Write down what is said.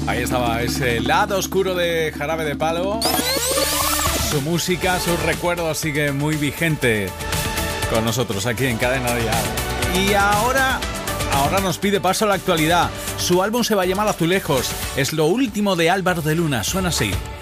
Ahí estaba ese lado oscuro de Jarabe de Palo. Su música, sus recuerdos sigue muy vigente con nosotros aquí en Cadena Dial. Y ahora nos pide paso a la actualidad. Su álbum se va a llamar Azulejos. Es lo último de Álvaro de Luna. Suena así.